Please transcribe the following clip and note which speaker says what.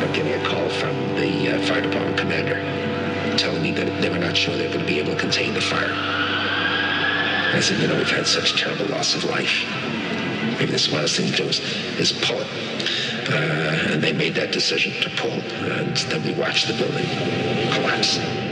Speaker 1: getting a call from the fire department commander telling me that they were not sure they were going to be able to contain the fire. I said, we've had such terrible loss of life. Maybe the smartest thing to do is pull it. And they made that decision to pull, and then we watched the building collapse.